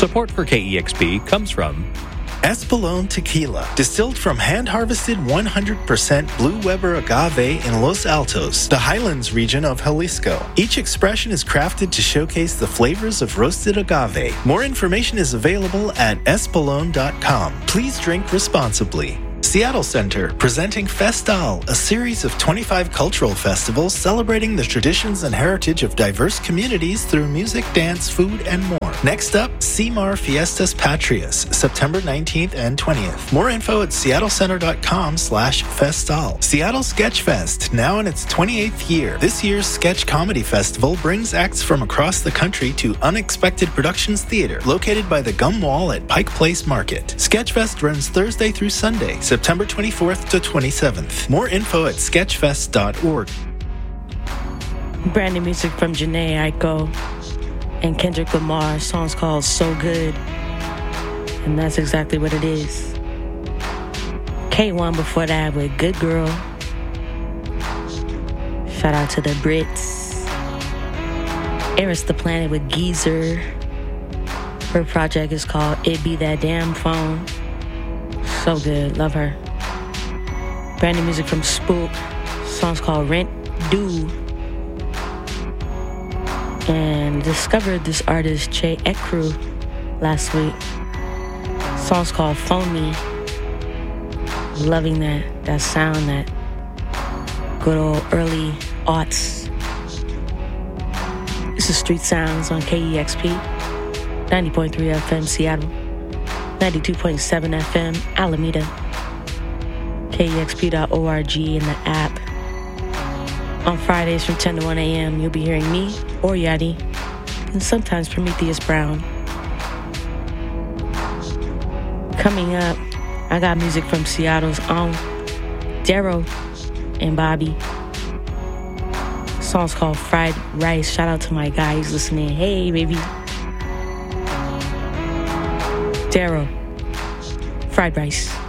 Support for KEXP comes from Espolón Tequila, distilled from hand-harvested 100% Blue Weber agave in Los Altos, the highlands region of Jalisco. Each expression is crafted to showcase the flavors of roasted agave. More information is available at espolon.com. Please drink responsibly. Seattle Center, presenting Festal, a series of 25 cultural festivals celebrating the traditions and heritage of diverse communities through music, dance, food, and more. Next up, CMAR Fiestas Patrias, September 19th and 20th. More info at seattlecenter.com/festal. Seattle Sketch Fest, now in its 28th year. This year's Sketch Comedy Festival brings acts from across the country to Unexpected Productions Theater, located by the Gum Wall at Pike Place Market. Sketchfest runs Thursday through Sunday, September 24th to 27th. More info at sketchfest.org. Brand new music from Jhené Aiko and Kendrick Lamar. Song's called So Good. And that's exactly what it is. K1 before that with Good Girl. Shout out to the Brits. Eris the Planet with Geezer. Her project is called It Be That Damn Phone. So good, love her. Brand new music from Spook. Song's called Rent Due. And discovered this artist, Jay Ekru, last week. Song's called Phone Me. Loving that sound, that good old early aughts. This is Street Sounds on KEXP, 90.3 FM Seattle, 92.7 FM Alameda, KEXP.org in the app. On Fridays from 10 to 1 a.m., you'll be hearing me, or Yadi, and sometimes Prometheus Brown. Coming up, I got music from Seattle's own Darrow and Bobby. The song's called Fried Rice. Shout out to my guy who's listening. Hey, baby. Darrow, Fried Rice.